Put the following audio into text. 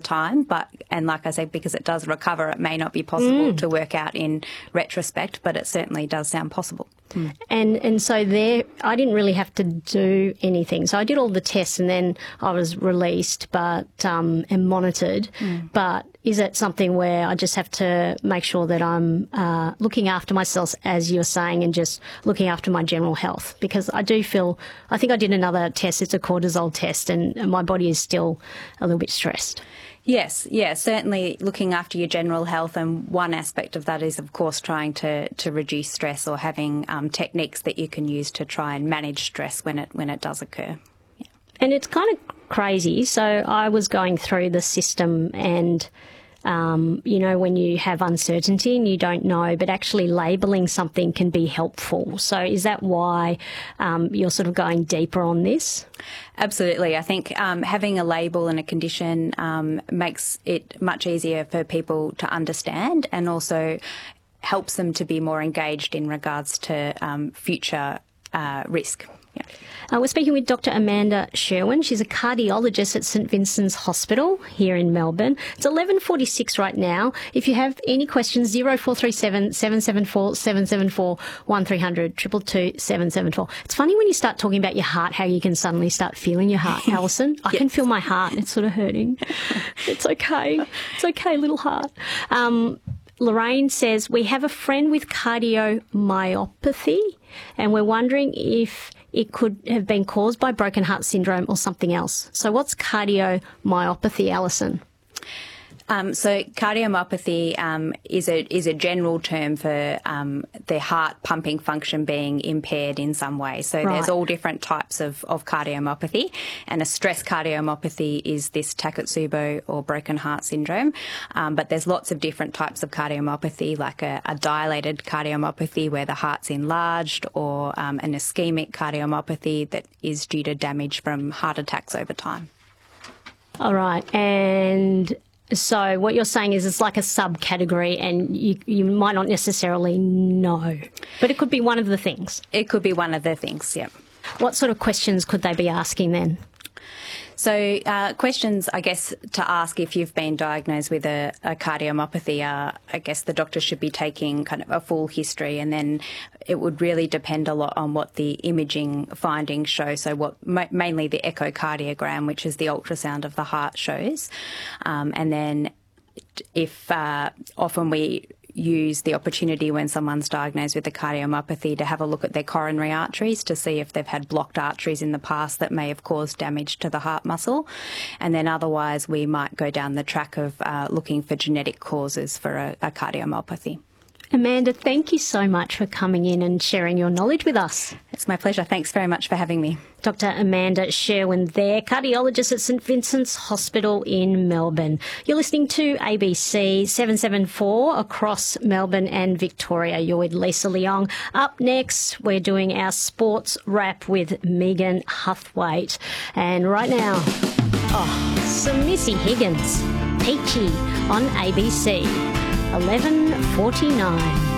time, and like I say, because it does recover, it may not be possible to work out in retrospect, but it certainly does sound possible. And so there, I didn't really have to do anything. So I did all the tests and then I was released, but and monitored. But is it something where I just have to make sure that I'm looking after myself, as you're saying, and just looking after my general health? Because I think I did another test. It's a cortisol test, and my body is still a little bit stressed. Yes, certainly looking after your general health, and one aspect of that is, of course, trying to reduce stress, or having techniques that you can use to try and manage stress when it does occur. Yeah. And it's kind of crazy. So I was going through the system and when you have uncertainty and you don't know, but actually labelling something can be helpful. So is that why you're sort of going deeper on this? Absolutely. I think having a label and a condition makes it much easier for people to understand, and also helps them to be more engaged in regards to future risk. Yeah. We're speaking with Dr. Amanda Sherwin. She's a cardiologist at St Vincent's Hospital here in Melbourne. It's 11:46 right now. If you have any questions, 0437 774 774 1300 222 774. It's funny when you start talking about your heart, how you can suddenly start feeling your heart, Alison. I can feel my heart. It's sort of hurting. It's okay. It's okay, little heart. Lorraine says, we have a friend with cardiomyopathy and we're wondering if it could have been caused by broken heart syndrome or something else. So what's cardiomyopathy, Alison? So cardiomyopathy is a general term for the heart pumping function being impaired in some way. So there's all different types of cardiomyopathy, and a stress cardiomyopathy is this Takotsubo or broken heart syndrome. But there's lots of different types of cardiomyopathy, like a dilated cardiomyopathy where the heart's enlarged, or an ischemic cardiomyopathy that is due to damage from heart attacks over time. All right. And so what you're saying is it's like a subcategory, and you might not necessarily know, but it could be one of the things. It could be one of the things, yeah. What sort of questions could they be asking then? So questions, I guess, to ask if you've been diagnosed with a cardiomyopathy are, I guess the doctor should be taking kind of a full history, and then it would really depend a lot on what the imaging findings show. So what mainly the echocardiogram, which is the ultrasound of the heart, shows. And then if often we use the opportunity when someone's diagnosed with a cardiomyopathy to have a look at their coronary arteries to see if they've had blocked arteries in the past that may have caused damage to the heart muscle. And then otherwise we might go down the track of looking for genetic causes for a cardiomyopathy. Amanda, thank you so much for coming in and sharing your knowledge with us. It's my pleasure. Thanks very much for having me. Dr. Amanda Sherwin there, cardiologist at St Vincent's Hospital in Melbourne. You're listening to ABC 774 across Melbourne and Victoria. You're with Lisa Leong. Up next, we're doing our sports wrap with Megan Huthwaite. And right now, some Missy Higgins, Peachy on ABC. 11:49.